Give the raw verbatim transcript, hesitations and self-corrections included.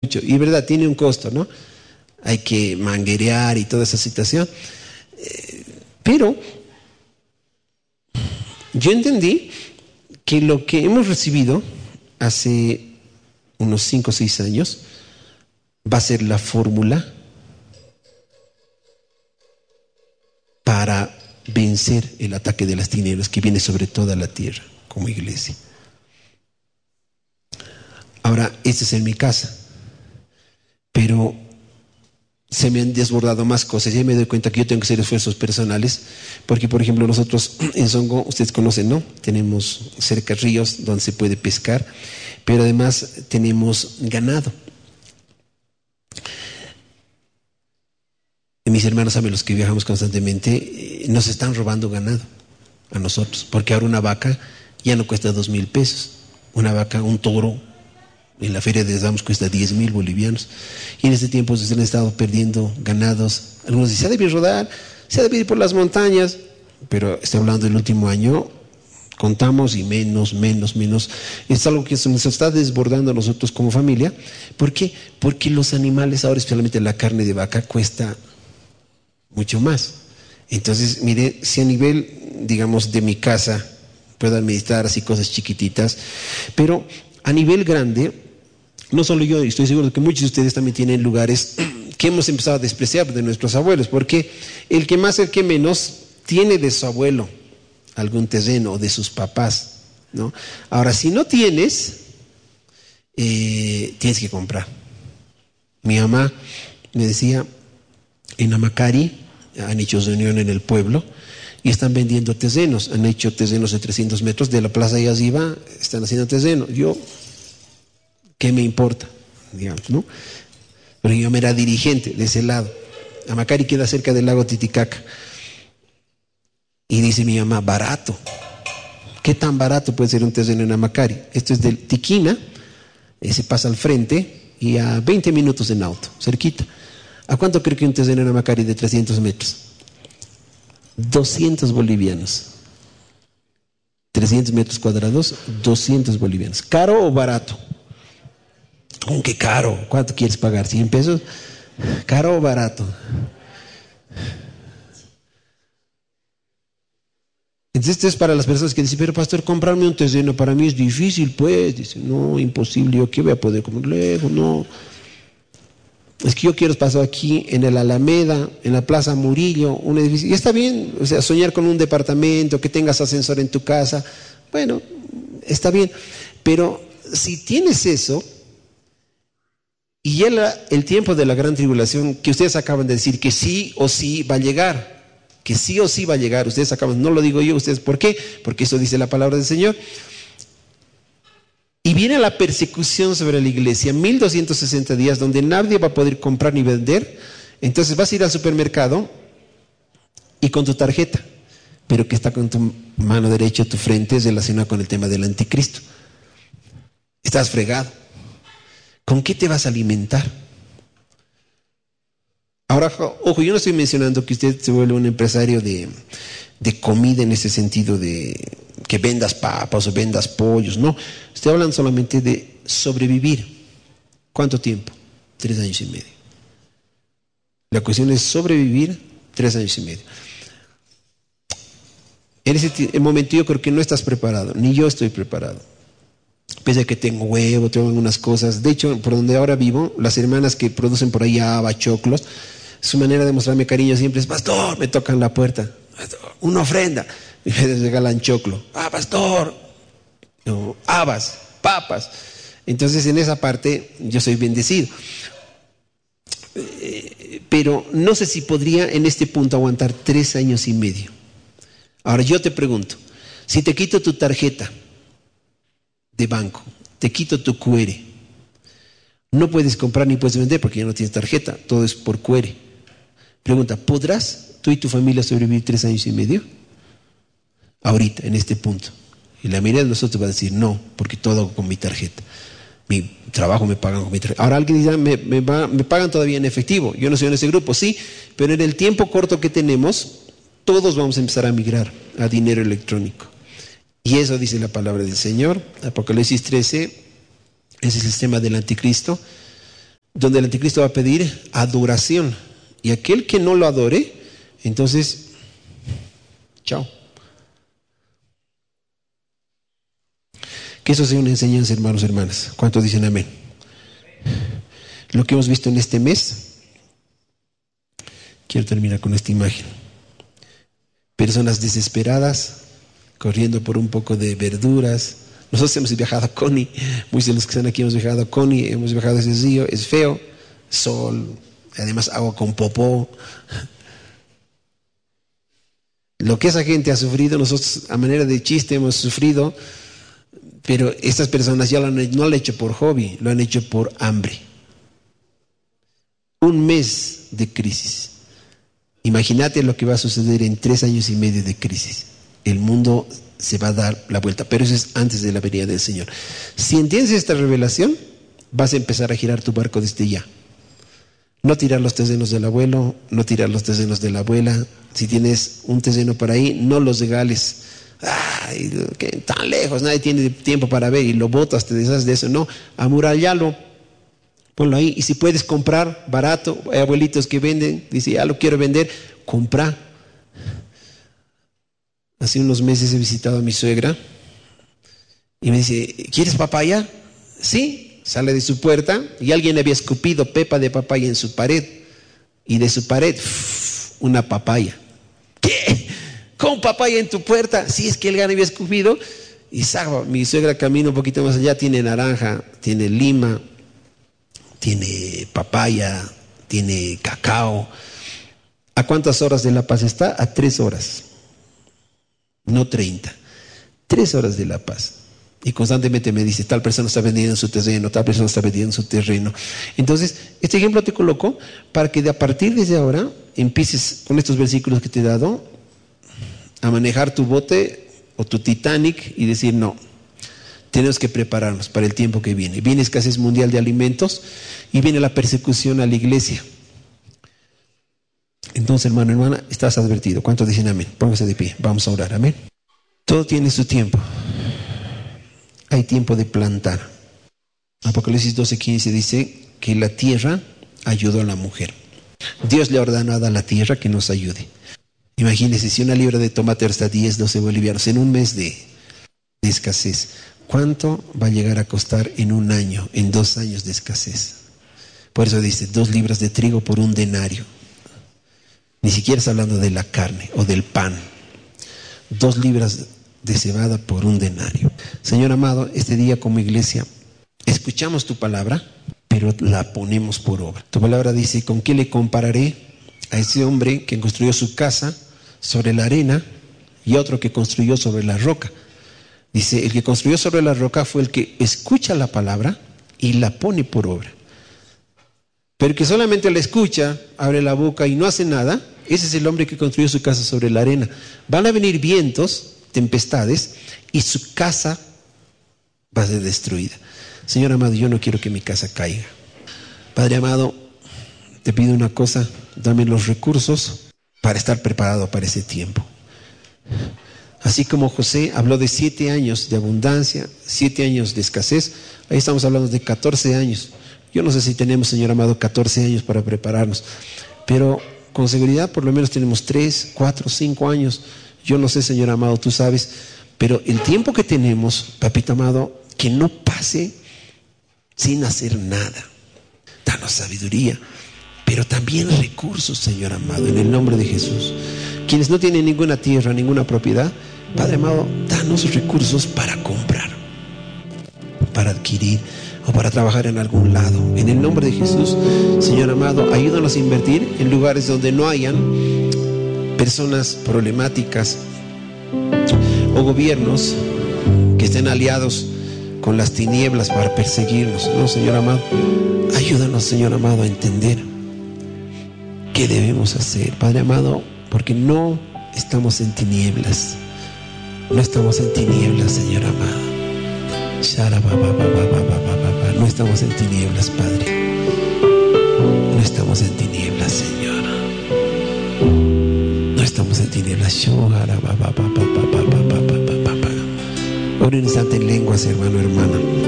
mucho. Y verdad, tiene un costo, ¿no? Hay que manguerear y toda esa situación. Eh, pero yo entendí que lo que hemos recibido hace unos cinco o seis años va a ser la fórmula para vencer el ataque de las tinieblas que viene sobre toda la tierra como iglesia. Ahora, este es en mi casa, pero se me han desbordado más cosas. Ya me doy cuenta que yo tengo que hacer esfuerzos personales, porque por ejemplo nosotros en Songo, ustedes conocen, ¿no? Tenemos cerca ríos donde se puede pescar, pero además tenemos ganado. Mis hermanos saben, los que viajamos constantemente, nos están robando ganado a nosotros, porque ahora una vaca ya no cuesta dos mil pesos. Una vaca, un toro, en la feria de Damos cuesta diez mil bolivianos. Y en este tiempo se han estado perdiendo ganados. Algunos dicen, se ha debido rodar, se ha debido ir por las montañas. Pero estoy hablando del último año, contamos y menos, menos, menos. Es algo que nos está desbordando a nosotros como familia. ¿Por qué? Porque los animales, ahora especialmente la carne de vaca, cuesta mucho más. Entonces, mire, si a nivel, digamos, de mi casa puedo administrar así cosas chiquititas, pero a nivel grande, no solo yo, estoy seguro de que muchos de ustedes también tienen lugares que hemos empezado a despreciar de nuestros abuelos, porque el que más, el que menos, tiene de su abuelo algún terreno o de sus papás, ¿no? Ahora, si no tienes, eh, tienes que comprar. Mi mamá me decía, en Amacari han hecho reunión en el pueblo y están vendiendo terrenos. Han hecho terrenos de trescientos metros de la plaza de Yaziba, están haciendo terrenos. Yo, ¿qué me importa? Digamos, ¿no? Pero yo me era dirigente de ese lado. Amacari queda cerca del lago Titicaca. Y dice mi mamá, barato. ¿Qué tan barato puede ser un terreno en Amacari? Esto es del Tiquina, se pasa al frente y a veinte minutos en auto, cerquita. ¿A cuánto creo que un terreno en Amacari de trescientos metros? doscientos bolivianos. trescientos metros cuadrados, doscientos bolivianos. ¿Caro o barato? Aunque caro. ¿Cuánto quieres pagar? ¿cien pesos? ¿Caro o barato? Entonces esto es para las personas que dicen, pero pastor, comprarme un terreno para mí es difícil, pues. Dice, no, imposible, ¿yo qué voy a poder comer lejos? No. Es que yo quiero pasar aquí en el Alameda, en la Plaza Murillo, un edificio. Y está bien, o sea, soñar con un departamento, que tengas ascensor en tu casa. Bueno, está bien. Pero si tienes eso, y ya la, el tiempo de la gran tribulación, que ustedes acaban de decir que sí o sí va a llegar, que sí o sí va a llegar, ustedes acaban, no lo digo yo, ustedes, ¿por qué? Porque eso dice la palabra del Señor. Y viene la persecución sobre la iglesia, mil doscientos sesenta días, donde nadie va a poder comprar ni vender. Entonces vas a ir al supermercado y con tu tarjeta, pero que está con tu mano derecha, tu frente, es relacionada con el tema del anticristo. Estás fregado. ¿Con qué te vas a alimentar? Ahora, ojo, yo no estoy mencionando que usted se vuelva un empresario de, de comida en ese sentido de que vendas papas o vendas pollos, no. Estoy hablando solamente de sobrevivir. ¿Cuánto tiempo? Tres años y medio. La cuestión es sobrevivir tres años y medio. En ese momento yo creo que no estás preparado, ni yo estoy preparado. Pese a que tengo huevo, tengo algunas cosas. De hecho, por donde ahora vivo, las hermanas que producen por ahí haba, choclos, su manera de mostrarme cariño siempre es, pastor, me tocan la puerta, una ofrenda, y me regalan choclo. Ah, pastor, no, habas, papas. Entonces, en esa parte, yo soy bendecido. Eh, pero no sé si podría en este punto aguantar tres años y medio. Ahora, yo te pregunto, si te quito tu tarjeta de banco, te quito tu Q R, no puedes comprar ni puedes vender porque ya no tienes tarjeta, todo es por Q R. Pregunta, ¿podrás tú y tu familia sobrevivir tres años y medio? Ahorita, en este punto. Y la mayoría de nosotros va a decir no, porque todo hago con mi tarjeta. Mi trabajo me pagan con mi tarjeta. Ahora alguien dice, me, me, va, me pagan todavía en efectivo. Yo no soy en ese grupo, sí, pero en el tiempo corto que tenemos, todos vamos a empezar a migrar a dinero electrónico. Y eso dice la palabra del Señor. Apocalipsis trece es el sistema del anticristo. donde el anticristo va a pedir adoración. Y aquel que no lo adore, entonces, chao. Que eso sea una enseñanza, hermanos y hermanas. ¿Cuántos dicen amén? Lo que hemos visto en este mes, quiero terminar con esta imagen. Personas desesperadas, corriendo por un poco de verduras. Nosotros hemos viajado a Connie, muchos de los que están aquí hemos viajado a Connie, hemos viajado a ese río, es feo, sol, además agua con popó. Lo que esa gente ha sufrido, nosotros a manera de chiste hemos sufrido, pero estas personas ya lo han, no lo han hecho por hobby, lo han hecho por hambre. Un mes de crisis. Imagínate lo que va a suceder en tres años y medio de crisis. El mundo se va a dar la vuelta, pero eso es antes de la venida del Señor. Si entiendes esta revelación, vas a empezar a girar tu barco desde ya. No tirar los terrenos del abuelo, no tirar los terrenos de la abuela. Si tienes un terreno por ahí, no los regales. Ay, que tan lejos, nadie tiene tiempo para ver y lo botas, te deshaces de eso. No, amurallalo, ponlo ahí. Y si puedes comprar barato, hay abuelitos que venden, dice, ya lo quiero vender, compra. Hace unos meses he visitado a mi suegra y me dice, ¿quieres papaya? Sí. Sale de su puerta y alguien había escupido pepa de papaya en su pared. Y de su pared, uff, una papaya. ¿Qué? ¿Con papaya en tu puerta? Sí, es que alguien había escupido. Y sabe, mi suegra camina un poquito más allá, tiene naranja, tiene lima, tiene papaya, tiene cacao. ¿A cuántas horas de La Paz está? A tres horas. No treinta. Tres horas de La Paz. Y constantemente me dice, tal persona está vendiendo su terreno, tal persona está vendiendo su terreno. Entonces, este ejemplo te coloco para que de a partir de ahora empieces con estos versículos que te he dado a manejar tu bote o tu Titanic y decir, no, tenemos que prepararnos para el tiempo que viene. Viene escasez mundial de alimentos y viene la persecución a la iglesia. Entonces, hermano, hermana, estás advertido. ¿Cuántos dicen amén? Póngase de pie, vamos a orar, amén. Todo tiene su tiempo. Hay tiempo de plantar. Apocalipsis doce quince dice que la tierra ayudó a la mujer. Dios le ha ordenado a la tierra que nos ayude. Imagínense, si una libra de tomate está diez, doce bolivianos en un mes de, de escasez, ¿cuánto va a llegar a costar en un año, en dos años de escasez? Por eso dice, dos libras de trigo por un denario. Ni siquiera está hablando de la carne o del pan. Dos libras de cebada por un denario. Señor amado, este día como iglesia escuchamos tu palabra, pero la ponemos por obra. Tu palabra dice, ¿con qué le compararé a ese hombre que construyó su casa sobre la arena y otro que construyó sobre la roca? Dice, el que construyó sobre la roca fue el que escucha la palabra y la pone por obra. Pero el que solamente la escucha, abre la boca y no hace nada, ese es el hombre que construyó su casa sobre la arena. Van a venir vientos, tempestades, y su casa va a ser destruida. Señor amado, yo no quiero que mi casa caiga. Padre amado, te pido una cosa, dame los recursos para estar preparado para ese tiempo. Así como José habló de siete años de abundancia, siete años de escasez, ahí estamos hablando de catorce años. Yo no sé si tenemos, Señor amado, catorce años para prepararnos, pero con seguridad por lo menos tenemos tres, cuatro, cinco años. Yo no sé, Señor amado, tú sabes, pero el tiempo que tenemos, papito amado, que no pase sin hacer nada. Danos sabiduría, pero también recursos, Señor amado, en el nombre de Jesús. Quienes no tienen ninguna tierra, ninguna propiedad, Padre amado, danos recursos para comprar, para adquirir o para trabajar en algún lado. En el nombre de Jesús, Señor amado, ayúdanos a invertir en lugares donde no hayan personas problemáticas o gobiernos que estén aliados con las tinieblas para perseguirnos. No, Señor amado, ayúdanos, Señor amado, a entender qué debemos hacer, Padre amado, porque no estamos en tinieblas, no estamos en tinieblas, Señor amado. No estamos en tinieblas, Padre, no estamos en tinieblas, Señor. No estamos en tinieblas. Ora un instante en lenguas, hermano, hermana.